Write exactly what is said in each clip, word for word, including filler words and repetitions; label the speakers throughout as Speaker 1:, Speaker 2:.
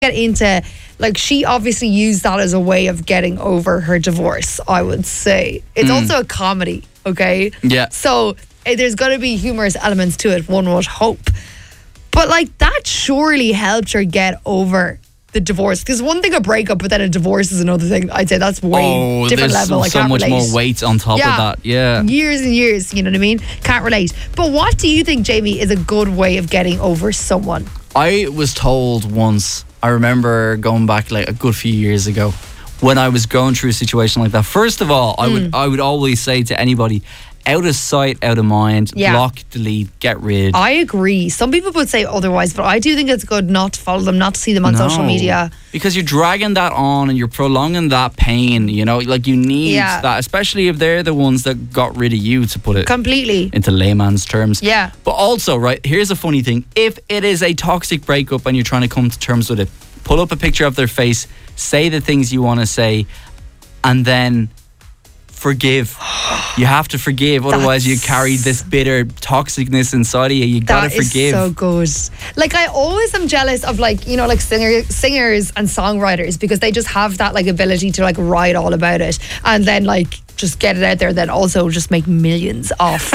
Speaker 1: get into, like, she obviously used that as a way of getting over her divorce, I would say. It's
Speaker 2: Mm.
Speaker 1: also a comedy, okay?
Speaker 2: Yeah.
Speaker 1: So eh, there's got to be humorous elements to it, one would hope. But, like, that surely helped her get over the divorce. Because one thing a breakup, but then a divorce is another thing. I'd say that's way
Speaker 2: Oh,
Speaker 1: different
Speaker 2: there's
Speaker 1: level. I
Speaker 2: so
Speaker 1: can't
Speaker 2: much
Speaker 1: relate.
Speaker 2: more weight on top
Speaker 1: Yeah.
Speaker 2: of that. Yeah.
Speaker 1: Years and years, you know what I mean? Can't relate. But what do you think, Jamie, is a good way of getting over someone?
Speaker 2: I was told once, I remember going back like a good few years ago, when I was going through a situation like that. First of all, I
Speaker 1: Mm.
Speaker 2: would I would always say to anybody, out of sight, out of mind,
Speaker 1: Yeah.
Speaker 2: block, delete, get rid.
Speaker 1: I agree. Some people would say otherwise, but I do think it's good not to follow them, not to see them on
Speaker 2: No.
Speaker 1: social media.
Speaker 2: Because you're dragging that on and you're prolonging that pain, you know, like you need
Speaker 1: Yeah.
Speaker 2: that, especially if they're the ones that got rid of you, to put it
Speaker 1: Completely.
Speaker 2: into layman's terms.
Speaker 1: Yeah.
Speaker 2: But also, right, here's a funny thing. If it is a toxic breakup and you're trying to come to terms with it, pull up a picture of their face, say the things you want to say, and then forgive. You have to forgive, otherwise you carry this bitter toxicness inside of you. You gotta
Speaker 1: That is
Speaker 2: forgive.
Speaker 1: so good. Like, I always am jealous of, like, you know, like singer, singers and songwriters, because they just have that, like, ability to, like, write all about it and then, like, just get it out there, then also just make millions off.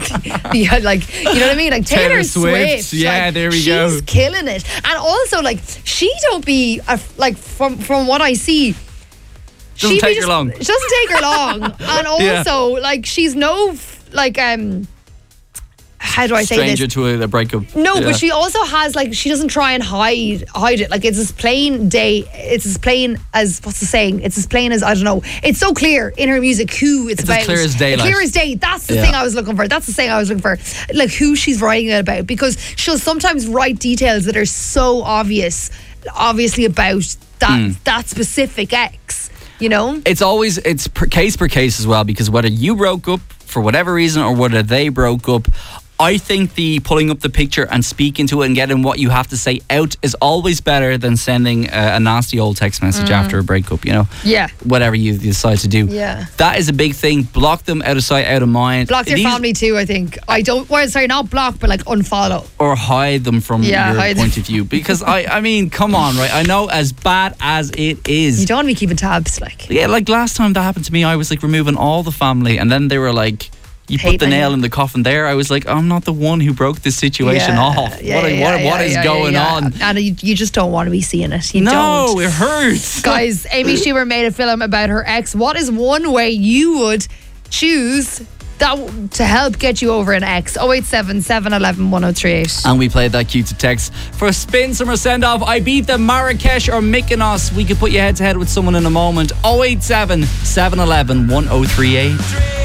Speaker 1: Yeah, like, you know what I mean? Like Taylor,
Speaker 2: Taylor
Speaker 1: Swift.
Speaker 2: Swift, yeah,
Speaker 1: like,
Speaker 2: there we
Speaker 1: she's
Speaker 2: go.
Speaker 1: She's killing it. And also, like, she don't be, a, like, from, from what I see,
Speaker 2: Doesn't
Speaker 1: she be
Speaker 2: take her
Speaker 1: just-
Speaker 2: long.
Speaker 1: It doesn't take her long. And
Speaker 2: Yeah.
Speaker 1: also, like, she's no, f- like, um, how do I say this?
Speaker 2: Stranger to a, a breakup.
Speaker 1: No,
Speaker 2: Yeah.
Speaker 1: but she also has, like, she doesn't try and hide hide it. Like, it's as plain day. It's as plain as, what's the saying? It's as plain as, I don't know. It's so clear in her music who it's,
Speaker 2: It's as
Speaker 1: about.
Speaker 2: clear as daylight.
Speaker 1: Clear as day. That's the
Speaker 2: Yeah.
Speaker 1: thing I was looking for. That's the thing I was looking for. Like, who she's writing it about, because she'll sometimes write details that are so obvious, obviously about that
Speaker 2: Hmm.
Speaker 1: that specific ex. You know.
Speaker 2: It's always, it's per case per case as well, because whether you broke up for whatever reason or whether they broke up, I think the pulling up the picture and speaking to it and getting what you have to say out is always better than sending a, a nasty old text message after a breakup, you know?
Speaker 1: Yeah.
Speaker 2: Whatever you decide to do.
Speaker 1: Yeah.
Speaker 2: That is a big thing. Block them out of sight, out of mind.
Speaker 1: Block your
Speaker 2: These-
Speaker 1: family too, I think. I don't, well, sorry, not block, but like unfollow.
Speaker 2: Or hide them from
Speaker 1: Yeah,
Speaker 2: your
Speaker 1: hide
Speaker 2: point
Speaker 1: them.
Speaker 2: of view. Because, I, I mean, come on, right? I know as bad as it is.
Speaker 1: You don't want to be keeping tabs, like.
Speaker 2: Yeah, like last time that happened to me, I was like removing all the family, and then they were like, you
Speaker 1: Hate
Speaker 2: put the
Speaker 1: me.
Speaker 2: nail in the coffin there. I was like, I'm not the one who broke this situation
Speaker 1: Yeah,
Speaker 2: off.
Speaker 1: yeah,
Speaker 2: what
Speaker 1: yeah,
Speaker 2: what,
Speaker 1: yeah,
Speaker 2: what is
Speaker 1: yeah,
Speaker 2: going
Speaker 1: yeah.
Speaker 2: on?
Speaker 1: And you, you just don't want to be seeing it. You
Speaker 2: No,
Speaker 1: don't.
Speaker 2: it hurts.
Speaker 1: Guys, Amy Schumer made a film about her ex. What is one way you would choose that to help get you over an ex? oh eight seven, seven one one, one oh three eight.
Speaker 2: And we played that cue to text. For a spin, summer send off, Ibiza, Marrakesh, or Mykonos. We could put you head to head with someone in a moment. oh eight seven, seven one one, one oh three eight.